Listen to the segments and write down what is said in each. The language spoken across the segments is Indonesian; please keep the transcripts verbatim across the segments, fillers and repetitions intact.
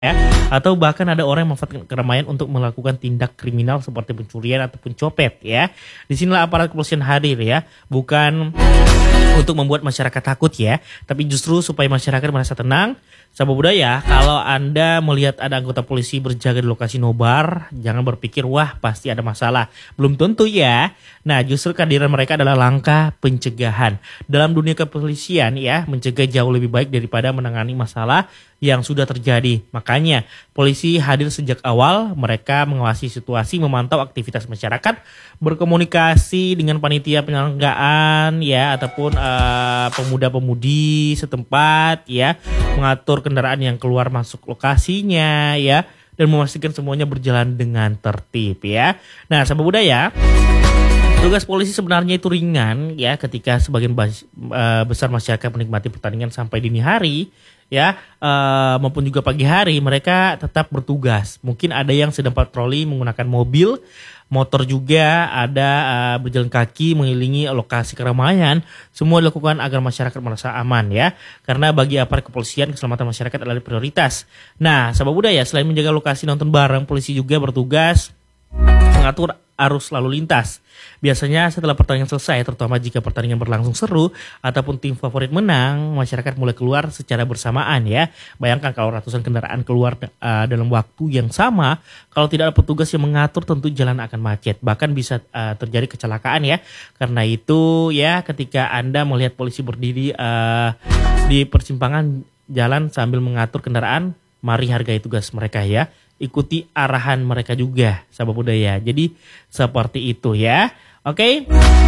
ya, atau bahkan ada orang yang memanfaatkan keramaian untuk melakukan tindak kriminal seperti pencurian ataupun copet ya. Disinilah aparat kepolisian hadir ya, bukan untuk membuat masyarakat takut ya, tapi justru supaya masyarakat merasa tenang. Sahabat budaya, kalau Anda melihat ada anggota polisi berjaga di lokasi nobar, jangan berpikir wah pasti ada masalah. Belum tentu ya. Nah, justru kehadiran mereka adalah langkah pencegahan. Dalam dunia kepolisian ya, mencegah jauh lebih baik daripada menangani masalah yang sudah terjadi. Makanya polisi hadir sejak awal, mereka mengawasi situasi, memantau aktivitas masyarakat, berkomunikasi dengan panitia penyelenggaraan ya, ataupun uh, pemuda-pemudi setempat ya, mengatur kendaraan yang keluar masuk lokasinya ya, dan memastikan semuanya berjalan dengan tertib ya. Nah, sahabat budaya, tugas polisi sebenarnya itu ringan ya, ketika sebagian bas, uh, besar masyarakat menikmati pertandingan sampai dini hari ya, uh, maupun juga pagi hari mereka tetap bertugas. Mungkin ada yang sedang patroli menggunakan mobil, motor juga, ada uh, berjalan kaki mengelilingi lokasi keramaian. Semua dilakukan agar masyarakat merasa aman ya, karena bagi aparat kepolisian keselamatan masyarakat adalah prioritas. Nah, sahabat budaya, selain menjaga lokasi nonton bareng, polisi juga bertugas mengatur arus lalu lintas. Biasanya setelah pertandingan selesai, terutama jika pertandingan berlangsung seru ataupun tim favorit menang, masyarakat mulai keluar secara bersamaan ya. Bayangkan kalau ratusan kendaraan keluar uh, dalam waktu yang sama, kalau tidak ada petugas yang mengatur tentu jalan akan macet, bahkan bisa uh, terjadi kecelakaan ya. Karena itu ya, ketika Anda melihat polisi berdiri uh, di persimpangan jalan sambil mengatur kendaraan, mari hargai tugas mereka ya. Ikuti arahan mereka juga, sahabat budaya. Jadi seperti itu ya. Oke.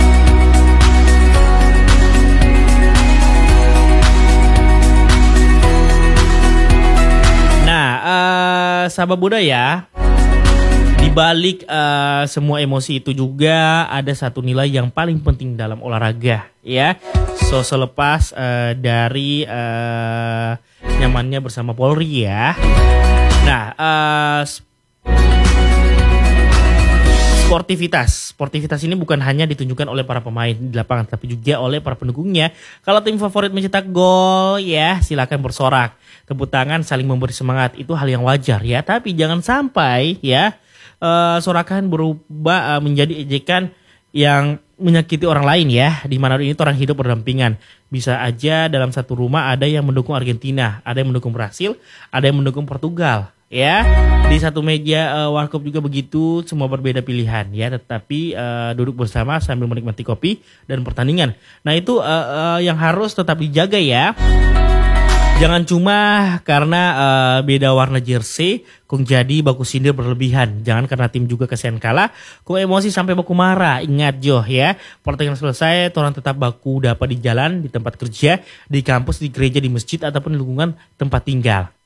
Nah, uh, sahabat budaya, di balik uh, semua emosi itu juga ada satu nilai yang paling penting dalam olahraga ya. So selepas uh, dari uh, nyamannya bersama Polri ya. Nah, uh, sportivitas. Sportivitas ini bukan hanya ditunjukkan oleh para pemain di lapangan, tapi juga oleh para pendukungnya. Kalau tim favorit mencetak gol, ya silakan bersorak. Tepuk tangan, saling memberi semangat. Itu hal yang wajar ya. Tapi jangan sampai ya uh, sorakan berubah uh, menjadi ejekan yang menyakiti orang lain ya. Di mana ini orang hidup berdampingan. Bisa aja dalam satu rumah ada yang mendukung Argentina, ada yang mendukung Brasil, ada yang mendukung Portugal ya. Di satu meja uh, warkop juga begitu, semua berbeda pilihan ya, tetapi uh, duduk bersama sambil menikmati kopi dan pertandingan. Nah, itu uh, uh, yang harus tetap dijaga ya. Jangan cuma karena uh, beda warna jersey kung jadi baku sindir berlebihan. Jangan karena tim juga kesian kalah kung emosi sampai baku marah. Ingat Joh ya, pertandingan selesai orang tetap baku dapat di jalan, di tempat kerja, di kampus, di gereja, di masjid ataupun di lingkungan tempat tinggal.